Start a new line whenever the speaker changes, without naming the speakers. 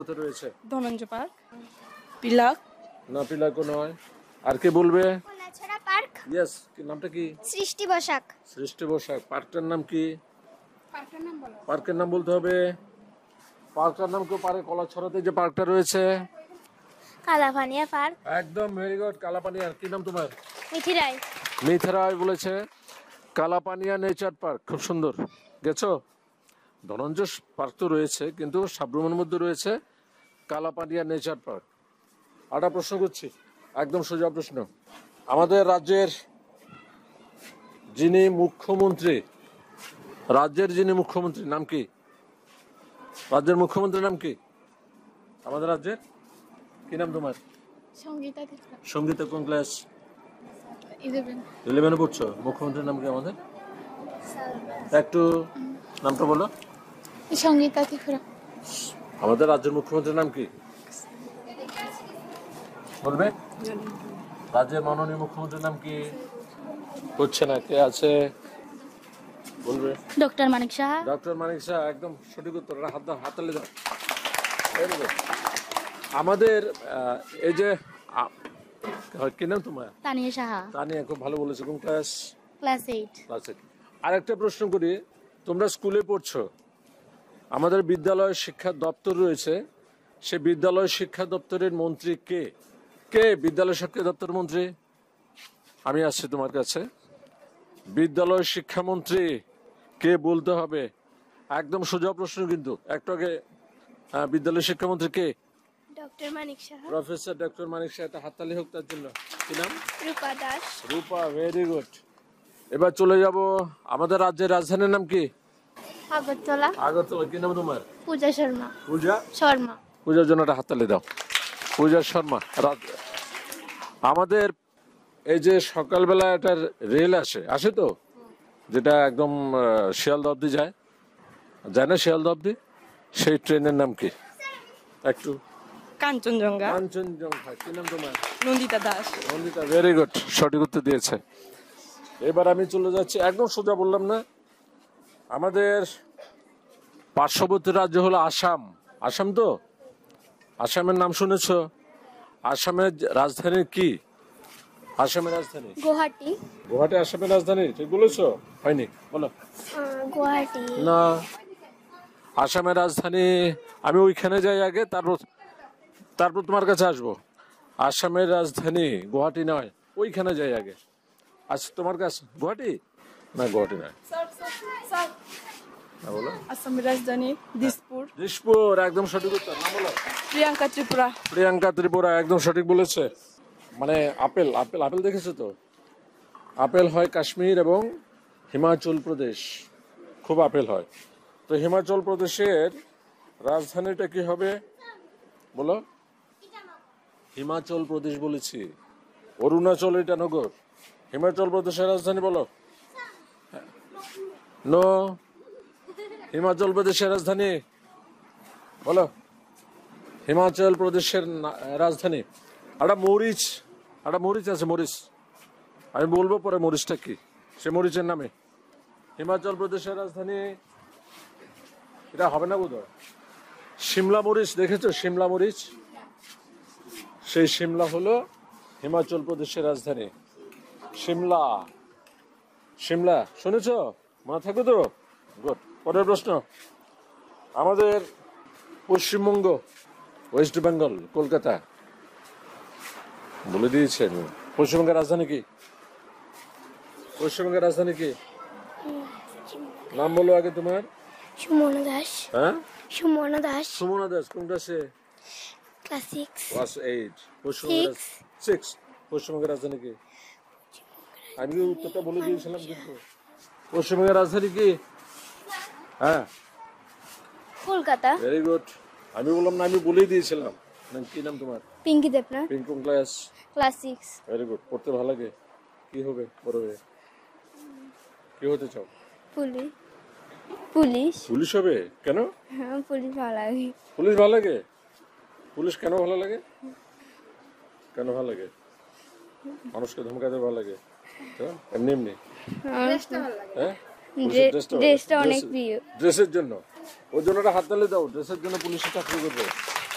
রয়েছে
ধনঞ্জয় পার্ক, পিলাক
না পিলাকো নয়। আর কে বলবে?
কলাছড়া পার্ক।
ইয়েস, নামটা কি?
সৃষ্টি বসাক।
সৃষ্টি বসাক। পার্কটার নাম কি?
পার্কের নাম বলো।
পার্কের নাম বলতে হবে। পার্কটার নাম কেউ পারে? কলাছড়াতে যে পার্কটা রয়েছে।
কালাপানিয়া পার্ক।
একদম ভেরি গুড। কালাপানিয়া। কি নাম তোমার?
মিঠি রায়।
মিথা রায় বলেছে কালাপানিয়া নেচার পার্ক। খুব সুন্দর। গেছো? ধনঞ্জয় পার্ক তো রয়েছে, কিন্তু সাবরুমের মধ্যে রয়েছে কালাপানিয়া নেচার পার্ক। আরেকটা প্রশ্ন করছি, একদম সোজা প্রশ্ন। আমাদের রাজ্যের যিনি মুখ্যমন্ত্রী নাম কি? রাজ্যের মুখ্যমন্ত্রীর নাম কি আমাদের রাজ্যের? কি নাম তোমার?
সঙ্গীতা
সঙ্গীতা। কোন ক্লাস?
11
11-এ পড়ছো। মুখ্যমন্ত্রীর নাম কি আমাদের? একটু নামটা বলো।
সঙ্গীতা ত্রিপুরা।
আমাদের রাজ্যের মুখ্যমন্ত্রীর নাম কি বলবে? রাজ্যের মাননীয় মুখ্যমন্ত্রীর নাম কি? হচ্ছে না। কে আছে বলবে?
ডক্টর মানিক সাহা।
ডক্টর মানিক শাহ। একদম সঠিক উত্তর। হাত দাও, হাততালি দাও। Very good. আমাদের এই যে কি নাম তোমার?
তানিয়া সাহা।
তানিয়া। খুব ভালো বলেছো। কোন ক্লাস?
ক্লাস 8।
ক্লাস 8। আরেকটা প্রশ্ন করি, তোমরা স্কুলে পড়ছো, আমাদের বিদ্যালয় শিক্ষা দপ্তর রয়েছে, সে বিদ্যালয় শিক্ষা দপ্তরের মন্ত্রী কে? কে বিদ্যালয় শিক্ষা দপ্তর মন্ত্রী? আমি আসছি তোমার কাছে। বিদ্যালয় শিক্ষামন্ত্রী কে বলতে হবে। একদম সোজা প্রশ্ন কিন্তু। একটু আগে বিদ্যালয় শিক্ষামন্ত্রী কে?
Doctor Manik Saha.
Professor doctor মানিক শাহ। একটা হাততালি হোক তার জন্য। কি নাম?
রূপা দাস।
রূপা। Very good. এবার চলে যাব, আমাদের রাজ্যের রাজধানীর নাম কি?
আগরতলা।
আগরতলা। কি নাম তোমার?
পূজা শর্মা।
পূজা
শর্মা।
পূজার জন্য একটা হাততালি দাও। পূজা শর্মা। আমাদের এই যে সকালবেলা একটা রেল আসে তো, যেটা একদম শিয়ালদা অব্দি যায় না? শিয়ালদা অব্দি। সেই ট্রেনের নাম কি? একটু।
কাঞ্চনজঙ্ঘা।
কাঞ্চনজঙ্ঘা। কি নাম তোমার?
নন্দিতা দাস।
নন্দিতা। Very good. সঠিক উত্তর দিয়েছে। এবার আমি চলে যাচ্ছি, একদম সোজা বললাম না? আমাদের পার্শ্ববর্তী রাজ্য হলো আসাম। আসাম তো? আসামের নাম শুনেছো? আসামের রাজধানী কি? আসামের রাজধানী
গুয়াহাটি।
গুয়াহাটি আসামের রাজধানী। ঠিক বলেছো? হয়নি? বলো।
গুয়াহাটি
না, আসামের রাজধানী। আমি ওইখানে যাই আগে, তারপর তোমার কাছে আসবো। আসামের রাজধানী গুয়াহাটি নয়, ওইখানে যাই আগে। আচ্ছা, তোমার কাছে গুয়াহাটি না? গুয়াহাটি নয়। বলো।
আসামের রাজধানী দিসপুর।
দিসপুর। একদম সঠিক উত্তর। নাম বলো।
প্রিয়াঙ্কা ত্রিপুরা।
প্রিয়াঙ্কা ত্রিপুরা। একদম সঠিক বলেছে। মানে আপেল দেখেছো তো? আপেল হয় কাশ্মীর এবং হিমাচল প্রদেশ, খুব আপেল হয়। তো হিমাচল প্রদেশের রাজধানীটা কি হবে বলো? হিমাচল প্রদেশ বলেছি। অরুণাচল ইটানগর। হিমাচল প্রদেশের রাজধানী বলো। নো। হিমাচল প্রদেশের রাজধানী বলো। হিমাচল প্রদেশের রাজধানী একটা মরিচ আছে। মরিচ আমি বলবো পরে মরিচটা কি, সে মরিচের নামে। হিমাচল প্রদেশের রাজধানী এটা হবে না বোধ হয়। সিমলা মরিচ দেখেছো? সিমলা মরিচ। সেই সিমলা হলো হিমাচল প্রদেশের রাজধানী। সিমলা শুনেছো? মনে থাকবে তো? গুড। পরের প্রশ্ন। আমাদের পশ্চিমবঙ্গ, ওয়েস্ট বেঙ্গল, কলকাতা বলে দিয়েছে। পশ্চিমবঙ্গের রাজধানী কি? পশ্চিমবঙ্গের রাজধানী কি? নাম বলো আগে তোমার।
সুমনা দাস।
হ্যাঁ,
সুমনা দাস।
সুমনা দাস। কোন ক্লাসে?
ক্লাস 6।
ক্লাস 8। পশ্চিমবঙ্গের 6। পশ্চিমবঙ্গের রাজধানী কি? আমি উত্তরটা বলে দিয়েছিলাম কিন্তু। পশ্চিমবঙ্গের রাজধানী কি? হ্যাঁ,
কলকাতা।
Very good. আমি বললাম না? আমি বলেই দিয়েছিলাম। কি নাম তোমার?
পিঙ্কি দেবনাথ।
পিঙ্ক। কোন ক্লাস?
ক্লাস 6।
Very good. পড়তে ভালো লাগে? কি হবে বড় হয়ে? কি হতে চাও?
পুলিশ।
পুলিশ হবে? কেন?
হ্যাঁ, পুলিশ ভালো লাগে।
পুলিশ ভালো লাগে? পুলিশ কেন ভালো লাগে? কেন ভালো লাগে? মানুষকে ধমকাতে ভালো লাগে? এমনি হ্যাঁ,
ড্রেসটা অনেক প্রিয়।
ড্রেসের জন্য। ওর জন্য একটা হাততালি দাও। ড্রেসের জন্য পুলিশে চাকরি করবে।